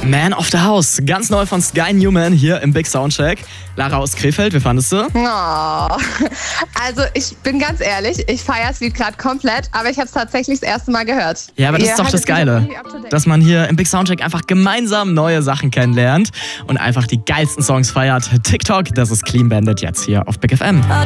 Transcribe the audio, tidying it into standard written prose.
Man of the House, ganz neu von Sky Newman hier im Big Soundcheck. Lara aus Krefeld, wie fandest du? Oh. Also ich bin ganz ehrlich, ich feiere das Lied gerade komplett, aber ich habe es tatsächlich das erste Mal gehört. Ja, aber das ist doch das Geile, dass man hier im Big Soundcheck einfach gemeinsam neue Sachen kennenlernt und einfach die geilsten Songs feiert. TikTok, das ist Clean Bandit jetzt hier auf Big FM.